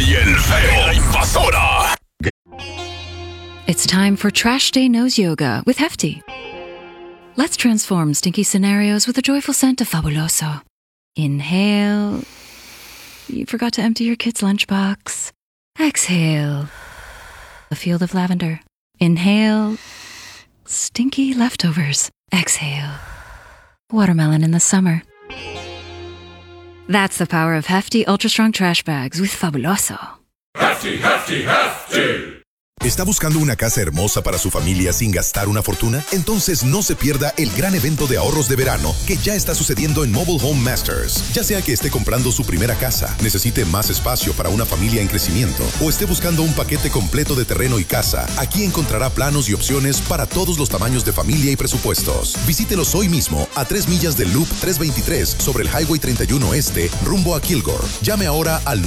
y el feo. La Invasora. It's time for Trash Day Nose Yoga with Hefty. Let's transform stinky scenarios with a joyful scent of Fabuloso. Inhale. You forgot to empty your kid's lunchbox. Exhale. A field of lavender. Inhale. Stinky leftovers. Exhale. Watermelon in the summer. That's the power of Hefty Ultra Strong Trash Bags with Fabuloso. Hefty, Hefty, Hefty. ¿Está buscando una casa hermosa para su familia sin gastar una fortuna? Entonces no se pierda el gran evento de ahorros de verano que ya está sucediendo en Mobile Home Masters. Ya sea que esté comprando su primera casa, necesite más espacio para una familia en crecimiento o esté buscando un paquete completo de terreno y casa, aquí encontrará planos y opciones para todos los tamaños de familia y presupuestos. Visítelos hoy mismo a 3 millas del Loop 323 sobre el Highway 31 Este, rumbo a Kilgore. Llame ahora al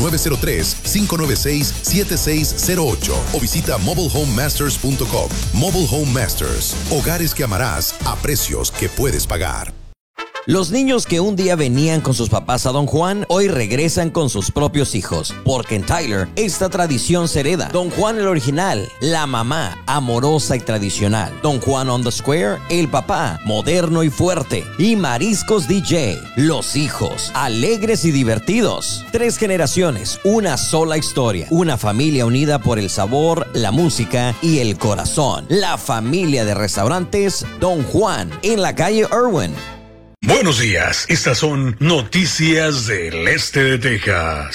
903-596-7608 o visita mobilehomemasters.com. Mobile Home Masters. Hogares que amarás a precios que puedes pagar. Los niños que un día venían con sus papás a Don Juan, hoy regresan con sus propios hijos, porque en Tyler esta tradición se hereda. Don Juan el original, la mamá, amorosa y tradicional. Don Juan on the Square, el papá, moderno y fuerte. Y Mariscos DJ, los hijos, alegres y divertidos. 3 generaciones, una sola historia. Una familia unida por el sabor, la música y el corazón. La familia de restaurantes Don Juan, en la calle Irwin. Buenos días, estas son noticias del este de Texas.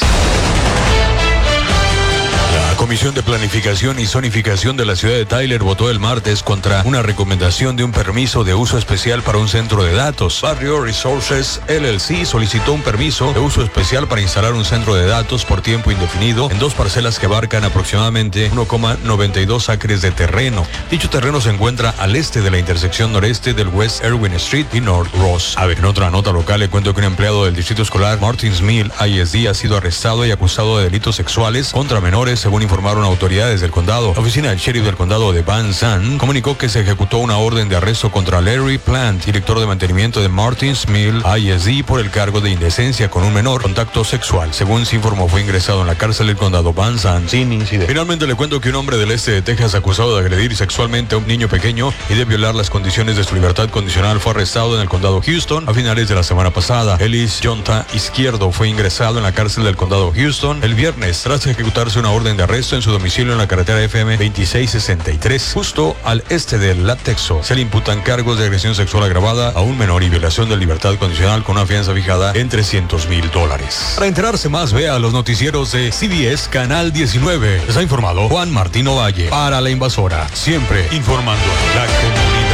La Comisión de Planificación y Zonificación de la ciudad de Tyler votó el martes contra una recomendación de un permiso de uso especial para un centro de datos. Barrio Resources LLC solicitó un permiso de uso especial para instalar un centro de datos por tiempo indefinido en 2 parcelas que abarcan aproximadamente 1,92 acres de terreno. Dicho terreno se encuentra al este de la intersección noreste del West Irwin Street y North Ross. A ver, en otra nota local le cuento que un empleado del distrito escolar Martins Mill ISD ha sido arrestado y acusado de delitos sexuales contra menores, según informaron autoridades del condado. La oficina del sheriff del condado de Van Zandt comunicó que se ejecutó una orden de arresto contra Larry Plant, director de mantenimiento de Martins Mill ISD, por el cargo de indecencia con un menor, contacto sexual. Según se informó, fue ingresado en la cárcel del condado Van Zandt sin incidente. Finalmente le cuento que un hombre del este de Texas acusado de agredir sexualmente a un niño pequeño y de violar las condiciones de su libertad condicional fue arrestado en el condado Houston a finales de la semana pasada. Ellis Jonta Izquierdo fue ingresado en la cárcel del condado Houston el viernes tras ejecutarse una orden de arresto en su domicilio en la carretera FM 2663, justo al este de Latexo. Se le imputan cargos de agresión sexual agravada a un menor y violación de libertad condicional con una fianza fijada en $300,000. Para enterarse más, vea los noticieros de CBS Canal 19. Les ha informado Juan Martín Ovalle para La Invasora, siempre informando a la comunidad.